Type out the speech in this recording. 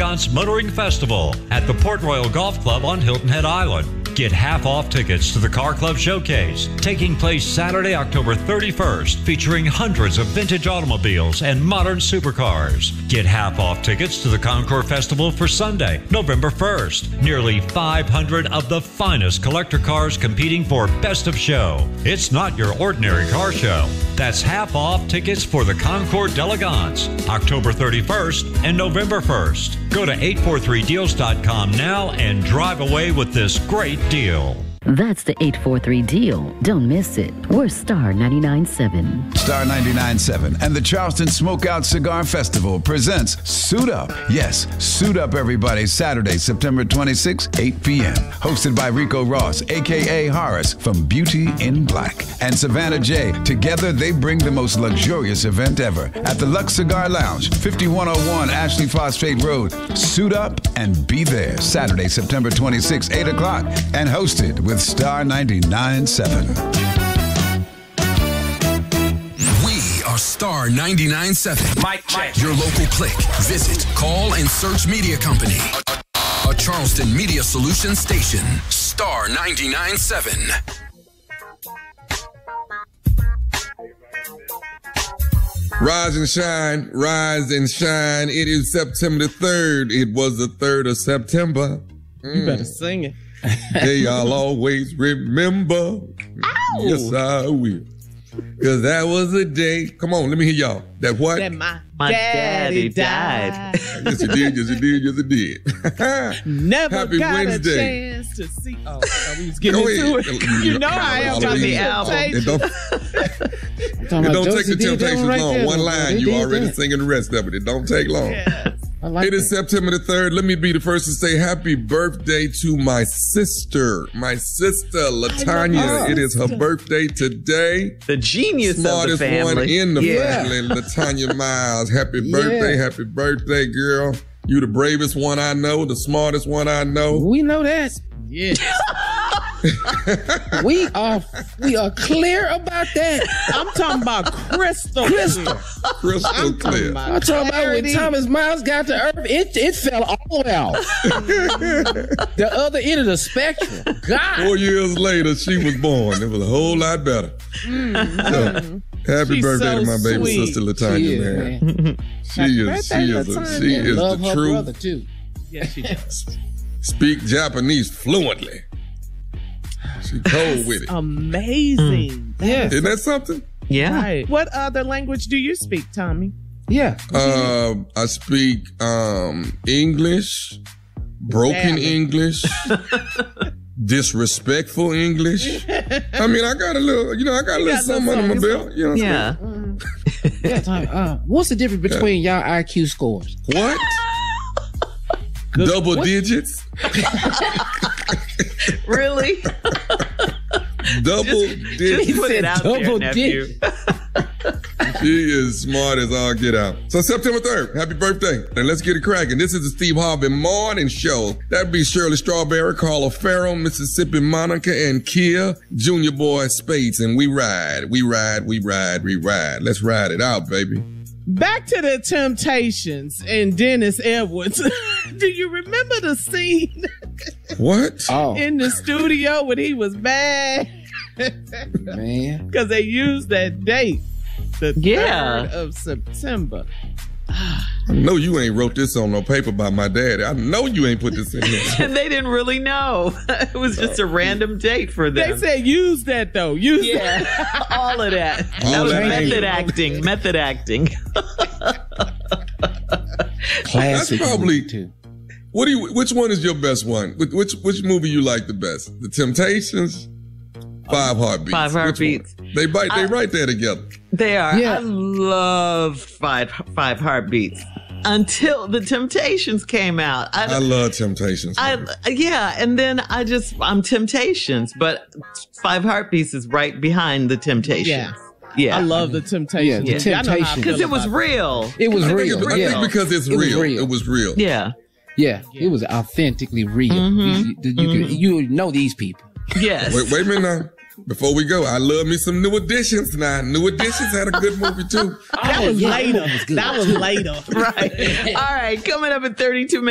Elegance Motoring Festival at the Port Royal Golf Club on Hilton Head Island. Get half-off tickets to the Car Club Showcase, taking place Saturday, October 31st, featuring hundreds of vintage automobiles and modern supercars. Get half-off tickets to the Concours Festival for Sunday, November 1st. Nearly 500 of the finest collector cars competing for Best of Show. It's not your ordinary car show. That's half-off tickets for the Concours d'Elegance, October 31st and November 1st. Go to 843deals.com now and drive away with this great deal. That's the 843 deal. Don't miss it. We're Star 99.7. Star 99.7 and the Charleston Smokeout Cigar Festival presents Suit Up. Yes, Suit Up, everybody. Saturday, September 26, 8 p.m. Hosted by Rico Ross, a.k.a. Horace from Beauty in Black, and Savannah J. Together, they bring the most luxurious event ever at the Lux Cigar Lounge, 5101 Ashley Phosphate Road. Suit up and be there. Saturday, September 26, 8 o'clock, and hosted with Star 99.7. We are Star 99.7. Mic check. Your local click. Visit, call, and search media company. A Charleston Media Solutions station. Star 99.7. Rise and shine, rise and shine. It is September the 3rd. It was the 3rd of September. You better sing it. Day I'll always remember. Ow! Yes, I will. Because that was a day. Come on, let me hear y'all. That what? That my daddy died. Yes, you did. Yes, you did. Yes, you did. Never Happy got Wednesday. a chance to see. Oh, we was getting Go into ahead. it. You know I am Follow on the the album. It album. don't take the Temptations long. One line, you already singing the rest of it. It don't take long. Yes. It is September the 3rd. Let me be the first to say happy birthday to my sister, LaTanya. It is her birthday today. The genius Smartest of the family. one in the family, LaTanya Miles. Happy birthday, girl. You the bravest one I know, the smartest one I know. We know that. Yes. We are clear about that. I'm talking about crystal clear. Crystal clear. I'm talking about when Thomas Miles got to Earth, it fell all the way off. The other end of the spectrum. God. 4 years later, she was born. It was a whole lot better. So, happy She's birthday so to my baby sweet. sister LaTanya, man. She is Love the her truth. brother too. Yes, she does. Speak Japanese fluently. She cold with it. Amazing. Yeah. Isn't that something? Yeah. Right. What other language do you speak, Tommy? Yeah. I speak English, broken English, disrespectful English. I mean, I got a little something under my belt. You know what I'm saying? Yeah. Yeah, Tommy. What's the difference between y'all IQ scores? What? Double digits? Really? Double digits. Just put it out there, double nephew. She is smart as all get out. So September 3rd, happy birthday. And let's get it cracking. This is the Steve Harvey Morning Show. That'd be Shirley Strawberry, Carla Farrell, Mississippi Monica, and Kia, Junior Boy Spates. And we ride. Let's ride it out, baby. Back to the Temptations and Dennis Edwards. Do you remember the scene What? Oh, in the studio when he was mad? man. Because they used that date, the Yeah. 3rd of September. I know you ain't wrote this on no paper by my daddy. I know you ain't put this in here. And they didn't really know. It was just a random date for them. They said use that though. Use that. Yeah, all of that. All That was that method acting. Classic. That's probably- movie, too. Which one is your best one? Which movie you like the best? The Temptations? Five Heartbeats. Five Which Heartbeats. one? They right there together. They are. Yeah. I love Five Heartbeats until the Temptations came out. I love Temptations. And then I'm Temptations, but Five Heartbeats is right behind the Temptations. Yeah. Yeah. I love the Temptations. Yeah, the I know how I Temptations. feel Because it was about real. It was I real. think because it's It was real. real. It was real. Yeah. Yeah, it was authentically real. You know these people. Yes. Wait a minute now. Before we go, I love me some New Editions now. New Editions had a good movie too. That was later. was good. That was later. Right. All right. Coming up at 32 minutes.